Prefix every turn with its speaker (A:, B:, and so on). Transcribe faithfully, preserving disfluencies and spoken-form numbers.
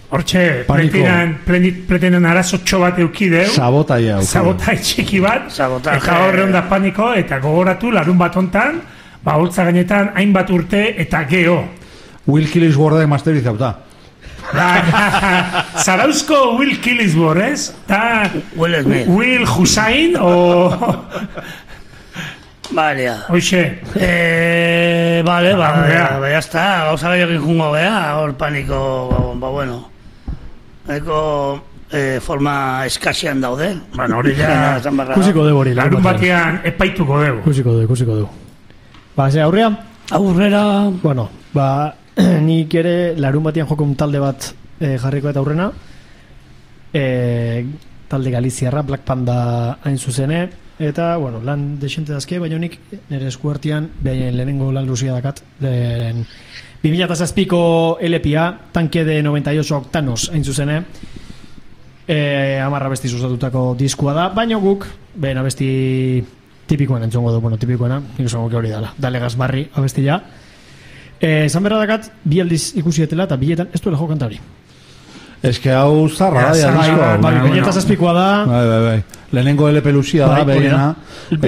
A: Hortxe, pretenen arazotxo bat eukideu.
B: Sabotai hau.
A: Sabotai txiki bat. Eta horre onda paniko, eta gogoratu larun bat ontan, ba, holtza gainetan, hainbat urte eta geho.
B: Will Killisworth masterizauta.
A: Zarauzko Will Killisworth, ez? Ta
C: Will Smith.
A: Will Hussain, o...
C: Vale, ya.
A: Oixe.
C: Eh, vale, va, ya, ya está. Vamos a ver que jungo vea, hor pánico, ba, bueno. Eko eh, forma eskasean daude.
A: Bueno, hori ja...
D: Kusiko dugu hori.
A: Larun batean epaituko dugu.
D: Kusiko dugu, kusiko dugu. Ba, ze aurrea?
C: Aurrera...
D: Bueno, ba, nik ere larun batean jokum talde bat eh, jarriko eta aurrena. Eh, talde Galiziarra, Black Panda hain zuzene. Eta, bueno, lan desente dazke, baina nik nire eskuartian, behin lehenengo lan luzia dakat, den bi mila zazpiko L P A, Tanque de noventa y ocho octanos, hain zuzene, e, amarra besti sustatutako diskua da, baina guk, behen abesti tipikoen entzongo du, bueno, tipikoena, nik zongo hori dala, Dale Gazbarri abestia. E, esan berra dakat, bi aldiz ikusietela, eta biletan ez duela jo kantari.
B: Ez que hau zarra da,
D: bai, bai, bai, bai, zazpikoa da.
B: Bai, bai, bai. Lehenengo L P luzia da, behiena.